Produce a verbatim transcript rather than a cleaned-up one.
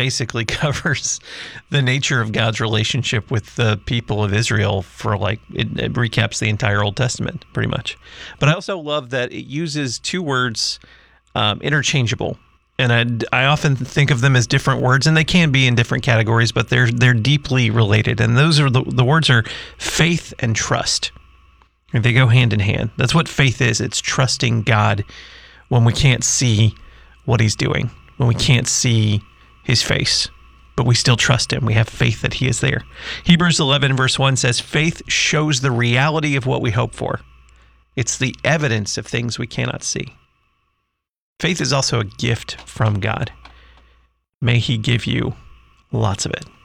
basically covers the nature of God's relationship with the people of Israel for like, it, it recaps the entire Old Testament pretty much. But I also love that it uses two words um, interchangeable. And I, I often think of them as different words, and they can be in different categories, but they're they're deeply related. And those are the, the words are faith and trust. And they go hand in hand. That's what faith is. It's trusting God when we can't see what he's doing, when we can't see his face, but we still trust him. We have faith that he is there. Hebrews eleven verse one says, faith shows the reality of what we hope for. It's the evidence of things we cannot see. Faith is also a gift from God. May he give you lots of it.